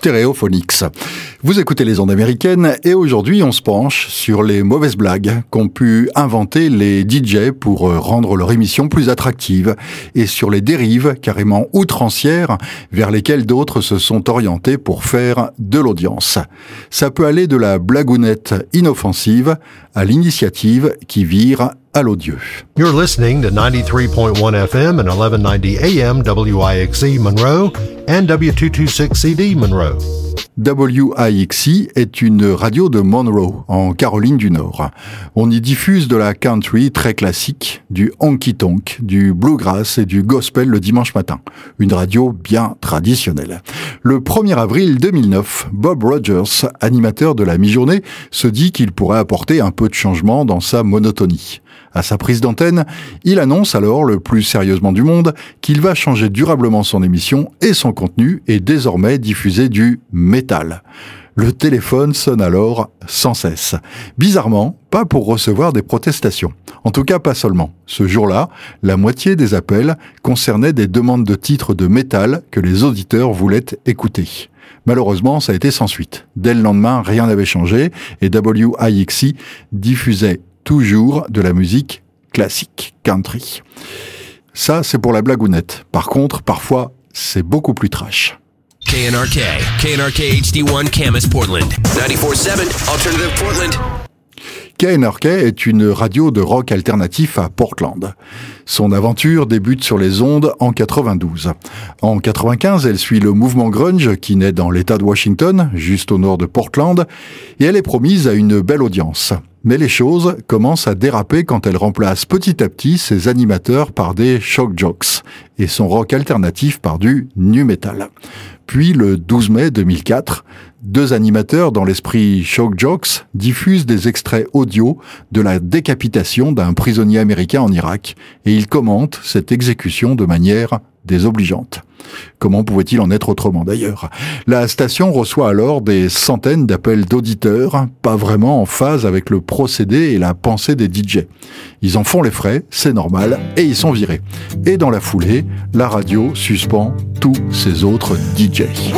Stereophonics. Vous écoutez les ondes américaines et aujourd'hui on se penche sur les mauvaises blagues qu'ont pu inventer les DJ pour rendre leur émission plus attractive et sur les dérives carrément outrancières vers lesquelles d'autres se sont orientés pour faire de l'audience. Ça peut aller de la blagounette inoffensive à l'initiative qui vire à l'odieux. You're listening to 93.1 FM and 1190 AM WIXC Monroe and W226CD Monroe. WIXC est une radio de Monroe, en Caroline du Nord. On y diffuse de la country très classique, du honky-tonk, du bluegrass et du gospel le dimanche matin. Une radio bien traditionnelle. Le 1er avril 2009, Bob Rogers, animateur de la mi-journée, se dit qu'il pourrait apporter un peu de changement dans sa monotonie. À sa prise d'antenne, il annonce alors, le plus sérieusement du monde, qu'il va changer durablement son émission et son contenu et désormais diffuser du métal. Le téléphone sonne alors sans cesse. Bizarrement, pas pour recevoir des protestations. En tout cas, pas seulement. Ce jour-là, la moitié des appels concernaient des demandes de titres de métal que les auditeurs voulaient écouter. Malheureusement, ça a été sans suite. Dès le lendemain, rien n'avait changé et WIXC diffusait toujours de la musique classique, country. Ça, c'est pour la blagounette. Par contre, parfois, c'est beaucoup plus trash. KNRK HD1 Camas Portland, 94.7 Alternative Portland. KNRK est une radio de rock alternatif à Portland. Son aventure débute sur les ondes en 92. En 95, elle suit le mouvement grunge qui naît dans l'État de Washington, juste au nord de Portland, et elle est promise à une belle audience. Mais les choses commencent à déraper quand elle remplace petit à petit ses animateurs par des shock jocks et son rock alternatif par du nu metal. Puis le 12 mai 2004, deux animateurs dans l'esprit shock jocks diffusent des extraits audio de la décapitation d'un prisonnier américain en Irak et ils commentent cette exécution de manière désobligeante. Comment pouvait-il en être autrement d'ailleurs ? La station reçoit alors des centaines d'appels d'auditeurs, pas vraiment en phase avec le procédé et la pensée des DJ. Ils en font les frais, c'est normal, et ils sont virés. Et dans la foulée, la radio suspend tous ses autres DJ.